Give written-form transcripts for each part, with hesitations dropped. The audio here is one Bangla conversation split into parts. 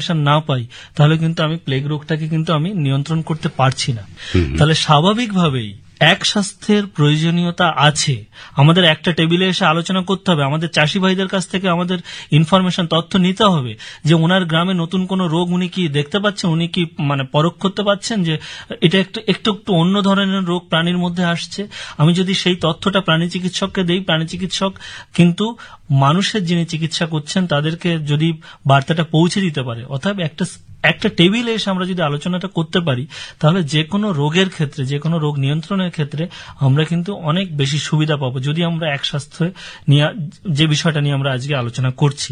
ইনফরমেশন না পাই, তাহলে কিন্তু আমি প্লেগ রোগটাকে কিন্তু আমি নিয়ন্ত্রণ করতে পারছি না। তাহলে স্বাভাবিকভাবেই এক স্বাস্থ্যের প্রয়োজনীয়তা আছে। আমাদের একটা টেবিলে এসে আলোচনা করতে হবে, আমাদের চাষি ভাইদের কাছ থেকে আমাদের ইনফরমেশন, তথ্য নিতে হবে যে ওনার গ্রামে নতুন কোন রোগ উনি কি দেখতে পাচ্ছেন, উনি কি মানে পরখ করতে পাচ্ছেন যে এটা একটু অন্য ধরনের রোগ প্রাণীর মধ্যে আসছে। আমি যদি সেই তথ্যটা প্রাণী চিকিৎসককে দেই, প্রাণী চিকিৎসক কিন্তু মানুষের যিনি চিকিৎসা করছেন তাদেরকে যদি বার্তাটা পৌঁছে দিতে পারে, অর্থাৎ একটা টেবিলে এসে আমরা যদি আলোচনাটা করতে পারি, তাহলে যে কোনো রোগের ক্ষেত্রে, যে কোনো রোগ নিয়ন্ত্রণের ক্ষেত্রে আমরা কিন্তু অনেক বেশি সুবিধা পাবো, যদি আমরা এক স্বাস্থ্য নিয়ে যে বিষয়টা নিয়ে আমরা আজকে আলোচনা করছি।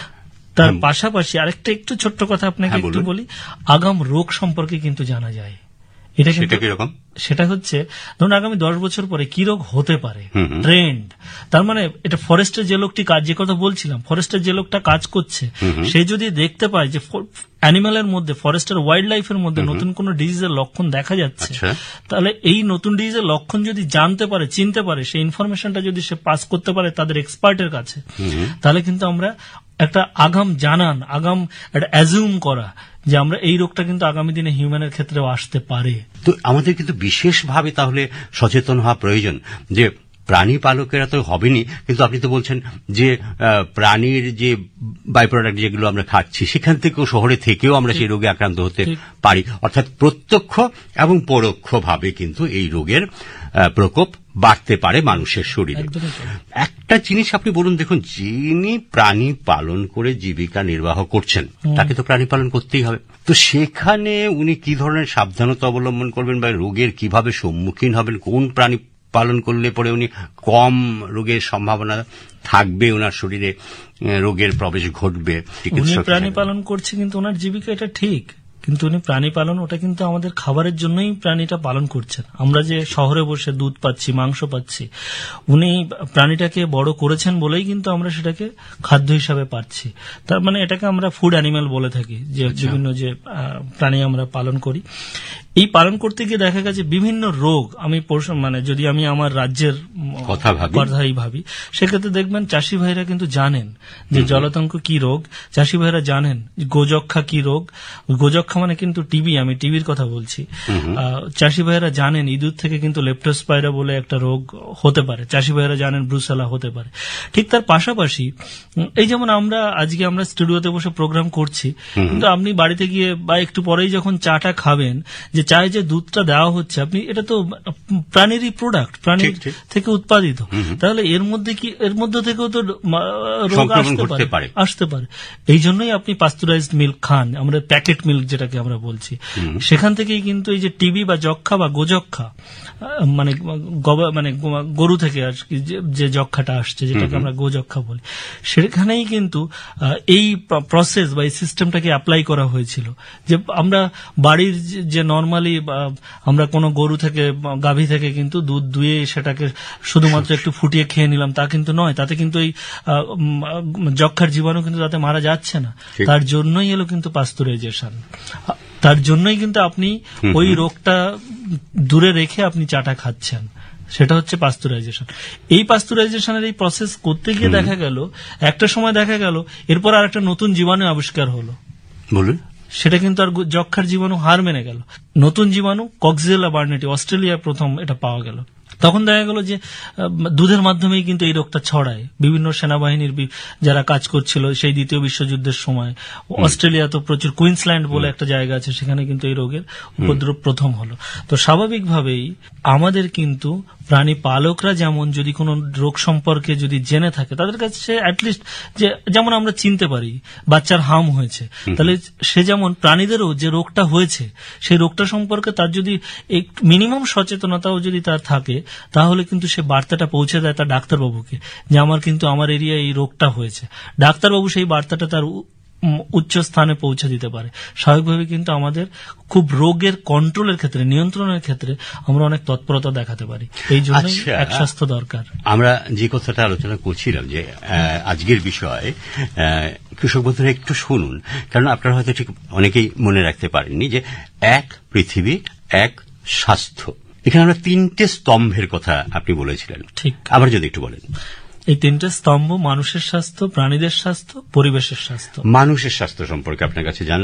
তার পাশাপাশি আরেকটা একটু ছোট্ট কথা আপনাকে একটু বলি, আগাম রোগ সম্পর্কে কিন্তু জানা যায়। এটা কিন্তু সেটা হচ্ছে ধরুন আগামী 10 বছর পরে কি রোগ হতে পারে, ট্রেন্ড। তার মানে এটা ফরেস্টের যে লোকটি কাজ, যে কথা বলছিলাম, ফরেস্টের যে লোকটা কাজ করছে, সে যদি দেখতে পায় যে অ্যানিমালের মধ্যে, ফরেস্টের ওয়াইল্ড লাইফের মধ্যে নতুন কোন ডিজিজের লক্ষণ দেখা যাচ্ছে, তাহলে এই নতুন ডিজিজের লক্ষণ যদি জানতে পারে, চিনতে পারে, সেই ইনফরমেশনটা যদি সে পাস করতে পারে তাদের এক্সপার্টের কাছে, তাহলে কিন্তু আমরা একটা আগাম জানান, আগাম একটা অ্যাজিউম করা যে আমরা এই রোগটা কিন্তু আগামী দিনে হিউম্যানের ক্ষেত্রেও আসতে পারে। তো আমাদের কিন্তু বিশেষভাবে তাহলে সচেতন হওয়া প্রয়োজন যে প্রাণী পালকেরা তো হবেনি, কিন্তু আপনি তো বলছেন যে প্রাণীর যে বাই প্রোডাক্ট যেগুলো আমরা খাচ্ছি সেখান থেকেও, শহরে থেকেও আমরা সেই রোগে আক্রান্ত হতে পারি। অর্থাৎ প্রত্যক্ষ এবং পরোক্ষভাবে কিন্তু এই রোগের প্রকোপ বাড়তে পারে মানুষের শরীরে। একটা জিনিস আপনি বলুন, দেখুন, যিনি প্রাণী পালন করে জীবিকা নির্বাহ করছেন তাকে তো প্রাণী পালন করতেই হবে। তো সেখানে উনি কি ধরনের সাবধানতা অবলম্বন করবেন বা রোগের কিভাবে সম্মুখীন হবেন, কোন প্রাণী পালন করলে পরে উনি কম রোগের সম্ভাবনা থাকবে, ওনার শরীরে রোগের প্রবেশ ঘটবে? উনি প্রাণী পালন করছে কিন্তু ওনার জীবিকা, এটা ঠিক, কিন্তু উনি প্রাণী পালন, ওটা কিন্তু আমাদের খাবারের জন্যই প্রাণীটা পালন করছেন। আমরা যে শহরে বসে দুধ পাচ্ছি, মাংস পাচ্ছি, উনি প্রাণীটাকে বড় করেছেন বলেই কিন্তু আমরা সেটাকে খাদ্য হিসাবে পাচ্ছি। তার মানে এটাকে আমরা ফুড অ্যানিম্যাল বলে থাকি, যে বিভিন্ন যে প্রাণী আমরা পালন করি। এই পালন করতে গিয়ে দেখা গেছে বিভিন্ন রোগ, আমি মানে যদি আমি আমার রাজ্যের কথাই ভাবি, সেক্ষেত্রে দেখবেন চাষি ভাইরা কিন্তু জানেন যে জলাতঙ্ক কি রোগ, চাষি ভাইরা জানেন গোযক্ষা কি রোগ, গোযক্ষা মানে কিন্তু টিবি, আমি টিবির কথা বলছি। চাষি ভাইরা জানেন ইঁদুর থেকে কিন্তু লেপ্টোস্পাইরা বলে একটা রোগ হতে পারে, চাষি ভাইরা জানেন ব্রুসেলা হতে পারে। ঠিক তার পাশাপাশি এই যেমন আজকে আমরা স্টুডিওতে বসে প্রোগ্রাম করছি, কিন্তু আপনি বাড়িতে গিয়ে বা একটু পরেই যখন চাটা খাবেন, যে চায়ে যে দুধটা দেওয়া হচ্ছে, আপনি এটা তো প্রাণীরই প্রোডাক্ট, প্রাণীর থেকে উৎপাদিত, তাহলে এর মধ্যে থেকেও তো রোগ আসতে পারে। এই জন্যই আপনি পাস্তুরাইজড মিল্ক খান, আমরা প্যাকেট মিল্ক যেটাকে আমরা বলছি, সেখান থেকেই কিন্তু এই যে টিবি বা যক্ষা বা গোযক্ষা, মানে গরু থেকে আর কি যে যক্ষাটা আসছে, যেটাকে আমরা গোযক্ষা বলি, সেখানেই কিন্তু এই প্রসেস বা এই সিস্টেমটাকে অ্যাপ্লাই করা হয়েছিল। যে আমরা বাড়ির যে নর্মালি আমরা কোনো গরু থেকে, গাভী থেকে কিন্তু দুধ দুয়ে সেটাকে শুধুমাত্র একটু ফুটিয়ে খেয়ে নিলাম, তা কিন্তু নয়, তাতে কিন্তু এই যক্ষার জীবাণু কিন্তু তাতে মারা যাচ্ছে না। তার জন্যই এলো কিন্তু পাস্তুরাইজেশন, তার জন্যই কিন্তু আপনি ওই রোগটা দূরে রেখে আপনি চাটা খাচ্ছেন, সেটা হচ্ছে পাস্তুরাইজেশন। এই পাস্তুরাইজেশনের এই প্রসেস করতে গিয়ে দেখা গেল, একটা সময় দেখা গেল এরপর আর একটা নতুন জীবাণু আবিষ্কার হলো, বলুন, সেটা কিন্তু আর যক্ষার জীবাণু হার মেনে গেল। নতুন জীবাণু কক্সিয়েলা বার্নেটি, অস্ট্রেলিয়ায় প্রথম এটা পাওয়া গেল। তখন দেখা গেল যে দুধের মাধ্যমেই কিন্তু এই রোগটা ছড়ায়। বিভিন্ন সেনাবাহিনীর যারা কাজ করছিল সেই দ্বিতীয় বিশ্বযুদ্ধের সময়, অস্ট্রেলিয়া তো প্রচুর, কুইন্সল্যান্ড বলে একটা জায়গা আছে, সেখানে কিন্তু এই রোগের উপদ্রব প্রথম হলো। তো স্বাভাবিকভাবেই আমাদের কিন্তু প্রাণী পালকরা যেমন যদি কোনো রোগ সম্পর্কে যদি জেনে থাকে, তাদের কাছে অ্যাটলিস্ট যেমন আমরা চিনতে পারি বাচ্চার হাম হয়েছে, তাহলে সে যেমন প্রাণীদেরও যে রোগটা হয়েছে সেই রোগটা সম্পর্কে তার যদি মিনিমাম সচেতনতাও যদি তার থাকে, তাহলে কিন্তু সে বার্তাটা পৌঁছে দেয় তার ডাক্তারবাবুকে, যে আমার কিন্তু আমার এরিয়ায় এই রোগটা হয়েছে। ডাক্তারবাবু সেই বার্তাটা তার উচ্চ স্থানে পৌঁছে দিতে পারে। স্বাভাবিকভাবে কিন্তু আমাদের খুব রোগের কন্ট্রোলের ক্ষেত্রে, নিয়ন্ত্রণের ক্ষেত্রে আমরা অনেক তৎপরতা দেখাতে পারি। এই জন্য এক স্বাস্থ্য দরকার। আমরা যে কথাটা আলোচনা করছিলাম যে আজকের বিষয়, কৃষক বন্ধুরা একটু শুনুন, কারণ আপনারা হয়তো ঠিক অনেকেই মনে রাখতে পারেননি যে এক পৃথিবী, এক স্বাস্থ্য। এখানে আমরা 3টে স্তম্ভের কথা আপনি বলেছিলেন, ঠিক, আবার যদি একটু বলেন। এই 3টে স্তম্ভ: মানুষের স্বাস্থ্য, প্রাণীদের স্বাস্থ্য, পরিবেশের স্বাস্থ্য। মানুষের স্বাস্থ্য সম্পর্কে আপনার কাছে জানলাম।